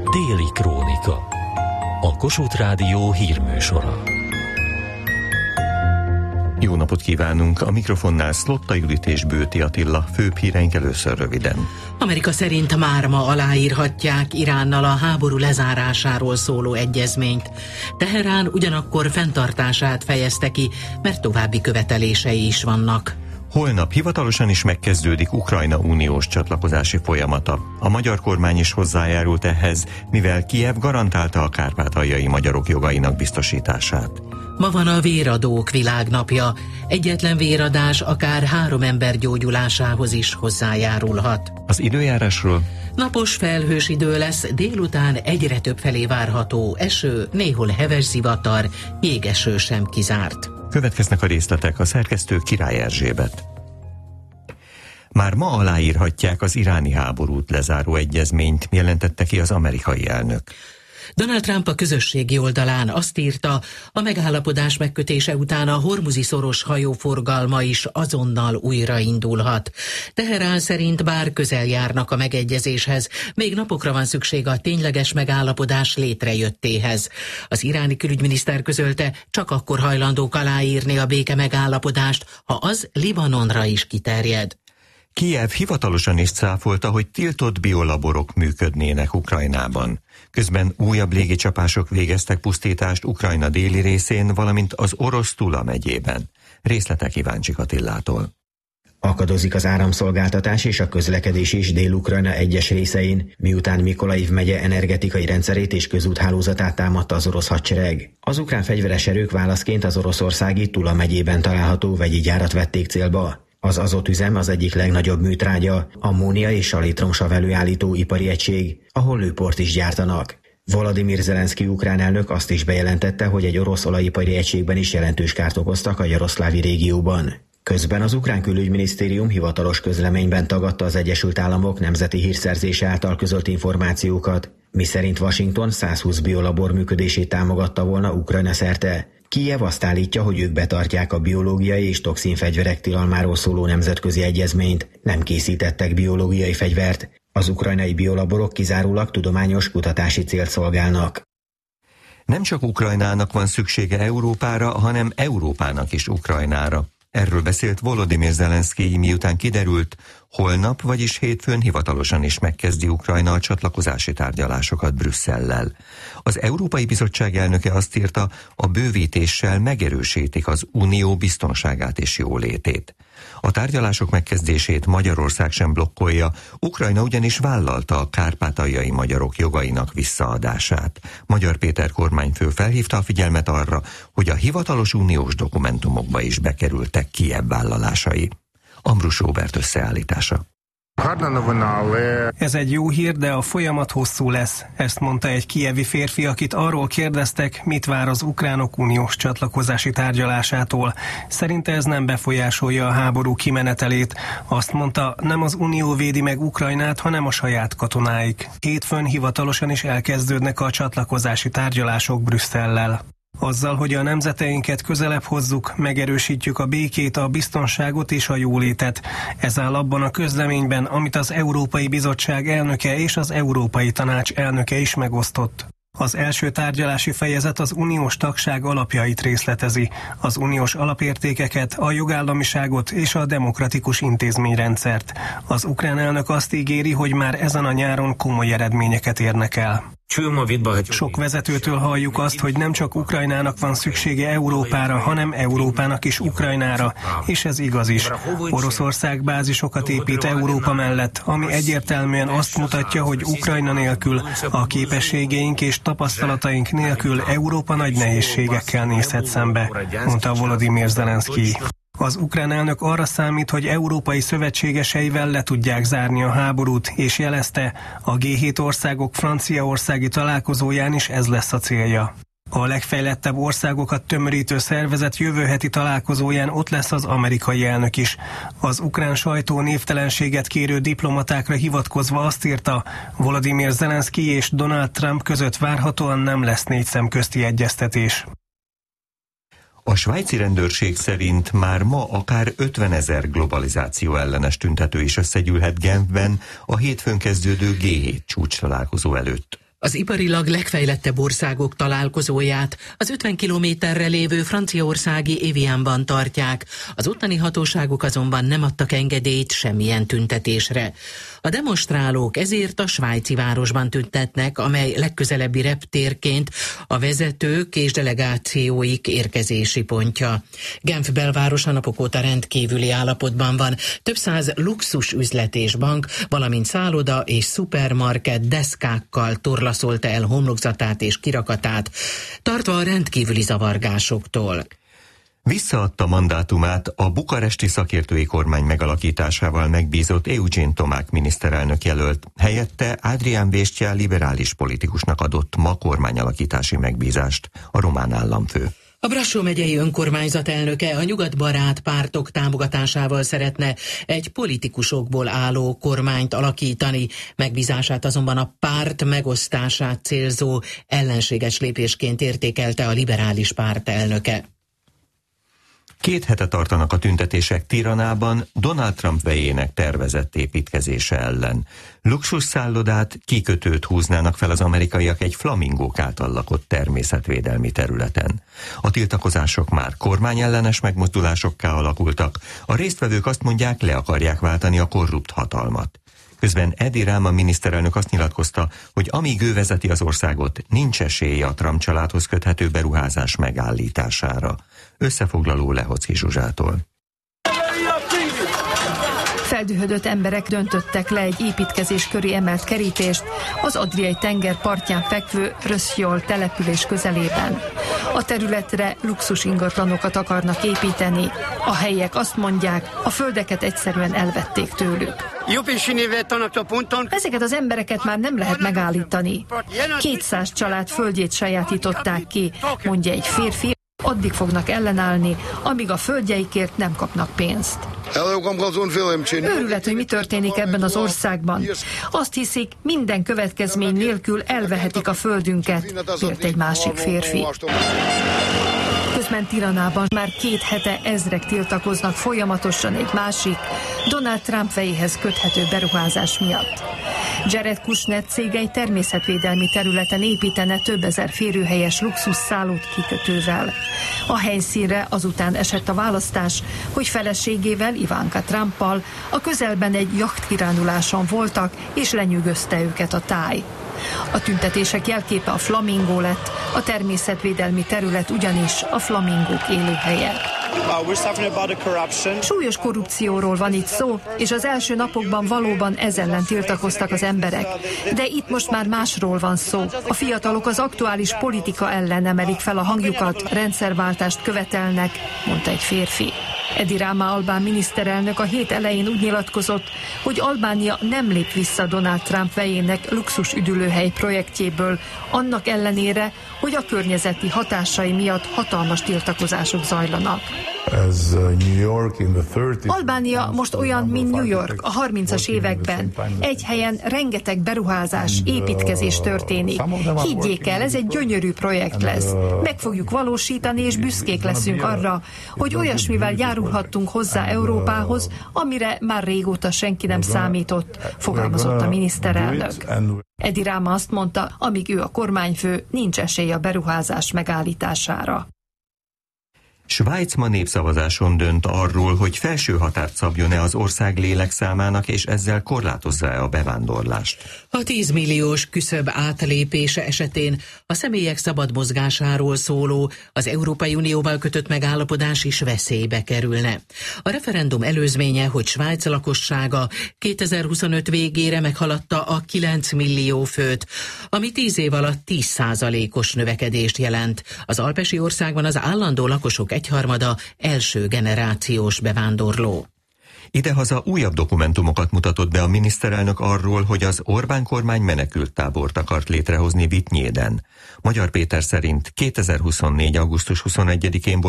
Déli Krónika. A Kossuth Rádió hírműsora. Jó napot kívánunk! A mikrofonnál Szlotta Judit és Bőti Attila, főbb híreink először röviden. Amerika szerint már ma aláírhatják Iránnal a háború lezárásáról szóló egyezményt. Teherán ugyanakkor fenntartását fejezte ki, mert további követelései is vannak. Holnap hivatalosan is megkezdődik Ukrajna uniós csatlakozási folyamata. A magyar kormány is hozzájárult ehhez, mivel Kijev garantálta a kárpátaljai magyarok jogainak biztosítását. Ma van a véradók világnapja. Egyetlen véradás akár 3 ember gyógyulásához is hozzájárulhat. Az időjárásról? Napos, felhős idő lesz, délután egyre több felé várható eső, néhol heves zivatar, jégeső sem kizárt. Következnek a részletek, a szerkesztő Király Erzsébet. Már ma aláírhatják az iráni háborút lezáró egyezményt, jelentette ki az amerikai elnök. Donald Trump a közösségi oldalán azt írta, a megállapodás megkötése után a hormuzi szoros hajóforgalma is azonnal újraindulhat. Teherán szerint bár közel járnak a megegyezéshez, még napokra van szükség a tényleges megállapodás létrejöttéhez. Az iráni külügyminiszter közölte, csak akkor hajlandók aláírni a béke megállapodást, ha az Libanonra is kiterjed. Kijev hivatalosan is cáfolta, hogy tiltott biolaborok működnének Ukrajnában. Közben újabb légicsapások végeztek pusztítást Ukrajna déli részén, valamint az orosz Tula megyében. Részletek Iváncsik Attilától. Akadozik az áramszolgáltatás és a közlekedés is Dél-Ukrajna egyes részein, miután Mikolaiv megye energetikai rendszerét és közúthálózatát támadta az orosz hadsereg. Az ukrán fegyveres erők válaszként az oroszországi Tula megyében található vegyi gyárat vették célba. Az azotüzem az egyik legnagyobb műtrágya, ammónia és salétromsav előállító ipari egység, ahol lőport is gyártanak. Volodymyr Zelenszky ukrán elnök azt is bejelentette, hogy egy orosz olajipari egységben is jelentős kárt okoztak a jaroszlávi régióban. Közben az ukrán külügyminisztérium hivatalos közleményben tagadta az Egyesült Államok nemzeti hírszerzése által közölt információkat, miszerint Washington 120 biolabor működését támogatta volna Ukrajna szerte. Kijev azt állítja, hogy ők betartják a biológiai és toxinfegyverek tilalmáról szóló nemzetközi egyezményt, nem készítettek biológiai fegyvert. Az ukrajnai biolaborok kizárólag tudományos kutatási célt szolgálnak. Nem csak Ukrajnának van szüksége Európára, hanem Európának is Ukrajnára. Erről beszélt Volodymyr Zelenszky, miután kiderült, holnap, vagyis hétfőn hivatalosan is megkezdi Ukrajna a csatlakozási tárgyalásokat Brüsszellel. Az Európai Bizottság elnöke azt írta, a bővítéssel megerősítik az unió biztonságát és jólétét. A tárgyalások megkezdését Magyarország sem blokkolja, Ukrajna ugyanis vállalta a kárpátaljai magyarok jogainak visszaadását. Magyar Péter kormányfő felhívta a figyelmet arra, hogy a hivatalos uniós dokumentumokba is bekerültek Kijev vállalásai. Ambrus Róbert összeállítása. Ez egy jó hír, de a folyamat hosszú lesz. Ezt mondta egy kijevi férfi, akit arról kérdeztek, mit vár az ukránok uniós csatlakozási tárgyalásától. Szerinte ez nem befolyásolja a háború kimenetelét. Azt mondta, nem az unió védi meg Ukrajnát, hanem a saját katonáik. Hétfőn hivatalosan is elkezdődnek a csatlakozási tárgyalások Brüsszellel. Azzal, hogy a nemzeteinket közelebb hozzuk, megerősítjük a békét, a biztonságot és a jólétet. Ez áll abban a közleményben, amit az Európai Bizottság elnöke és az Európai Tanács elnöke is megosztott. Az első tárgyalási fejezet az uniós tagság alapjait részletezi, az uniós alapértékeket, a jogállamiságot és a demokratikus intézményrendszert. Az ukrán elnök azt ígéri, hogy már ezen a nyáron komoly eredményeket érnek el. Sok vezetőtől halljuk azt, hogy nem csak Ukrajnának van szüksége Európára, hanem Európának is Ukrajnára, és ez igaz is. Oroszország bázisokat épít Európa mellett, ami egyértelműen azt mutatja, hogy Ukrajna nélkül, a képességeink és tapasztalataink nélkül Európa nagy nehézségekkel nézhet szembe, mondta Volodymyr Zelenszky. Az ukrán elnök arra számít, hogy európai szövetségeseivel le tudják zárni a háborút, és jelezte, a G7 országok franciaországi találkozóján is ez lesz a célja. A legfejlettebb országokat tömörítő szervezet jövő heti találkozóján ott lesz az amerikai elnök is. Az ukrán sajtó névtelenséget kérő diplomatákra hivatkozva azt írta, Volodymyr Zelenszky és Donald Trump között várhatóan nem lesz 4 szem közti egyeztetés. A svájci rendőrség szerint már ma akár 50 000 globalizáció ellenes tüntető is összegyűlhet Genfben a hétfőn kezdődő G7 csúcstalálkozó előtt. Az iparilag legfejlettebb országok találkozóját az 50 kilométerre lévő franciaországi Evianban tartják, az ottani hatóságok azonban nem adtak engedélyt semmilyen tüntetésre. A demonstrálók ezért a svájci városban tüntetnek, amely legközelebbi reptérként a vezetők és delegációik érkezési pontja. Genf belvárosa napok óta rendkívüli állapotban van. Több száz luxus üzlet és bank, valamint szálloda és szupermarket deszkákkal torlaszolta el homlokzatát és kirakatát, tartva a rendkívüli zavargásoktól. Visszaadta mandátumát a bukaresti szakértői kormány megalakításával megbízott Eugén Tomák miniszterelnök jelölt, helyette Adrián Béstyán liberális politikusnak adott ma kormányalakítási megbízást, a román államfő. A Brassó megyei önkormányzat elnöke a nyugatbarát pártok támogatásával szeretne egy politikusokból álló kormányt alakítani, megbízását azonban a párt megosztását célzó ellenséges lépésként értékelte a liberális párt elnöke. 2 hete tartanak a tüntetések Tiranában Donald Trump vejének tervezett építkezése ellen. Luxusszállodát, kikötőt húznának fel az amerikaiak egy flamingók által lakott természetvédelmi területen. A tiltakozások már kormányellenes megmozdulásokká alakultak, a résztvevők azt mondják, le akarják váltani a korrupt hatalmat. Közben Edi Rama miniszterelnök azt nyilatkozta, hogy amíg ő vezeti az országot, nincs esélye a Trump családhoz köthető beruházás megállítására. Összefoglaló Lehocki Zsuzsától. Feldühödött emberek döntöttek le egy építkezés köré emelt kerítést az Adriai tenger partján fekvő Röszjol település közelében. A területre luxus ingatlanokat akarnak építeni. A helyiek azt mondják, a földeket egyszerűen elvették tőlük. Ezeket az embereket már nem lehet megállítani. 200 család földjét sajátították ki, mondja egy férfi. Addig fognak ellenállni, amíg a földjeikért nem kapnak pénzt. Őrület, hogy mi történik ebben az országban. Azt hiszik, minden következmény nélkül elvehetik a földünket, vélt egy másik férfi. Közben Tiranában már 2 hete ezrek tiltakoznak folyamatosan egy másik, Donald Trump fejéhez köthető beruházás miatt. Jared Kushner cége egy természetvédelmi területen építene több ezer férőhelyes luxusszállót kikötővel. A helyszínre azután esett a választás, hogy feleségével, Ivanka Trumpal a közelben egy jachtkiránduláson voltak, és lenyűgözte őket a táj. A tüntetések jelképe a flamingó lett, a természetvédelmi terület ugyanis a flamingók élőhelye. Súlyos korrupcióról van itt szó, és az első napokban valóban ez ellen tiltakoztak az emberek. De itt most már másról van szó. A fiatalok az aktuális politika ellen emelik fel a hangjukat, rendszerváltást követelnek, mondta egy férfi. Edi Rama albán miniszterelnök a hét elején úgy nyilatkozott, hogy Albánia nem lép vissza Donald Trump vejének luxus üdülőhely projektjéből, annak ellenére, hogy a környezeti hatásai miatt hatalmas tiltakozások zajlanak. Albánia most olyan, mint New York a 30-as években. Egy helyen rengeteg beruházás, építkezés történik. Higgyék el, ez egy gyönyörű projekt lesz. Meg fogjuk valósítani, és büszkék leszünk arra, hogy olyasmivel járulhattunk hozzá Európához, amire már régóta senki nem számított, fogalmazott a miniszterelnök. Edi Rama azt mondta, amíg ő a kormányfő, nincs esély a beruházás megállítására. Svájc ma népszavazáson dönt arról, hogy felső határt szabjon-e az ország lélekszámának, és ezzel korlátozza-e a bevándorlást. A 10 milliós küszöb átlépése esetén a személyek szabad mozgásáról szóló, az Európai Unióval kötött megállapodás is veszélybe kerülne. A referendum előzménye, hogy Svájc lakossága 2025 végére meghaladta a 9 millió főt, ami 10 év alatt 10%-os növekedést jelent. Az alpesi országban az állandó lakosok egyharmada első generációs bevándorló. Idehaza újabb dokumentumokat mutatott be a miniszterelnök arról, hogy az Orbán kormány menekülttábort akart létrehozni Vitynyéden. Magyar Péter szerint 2024. augusztus 21-én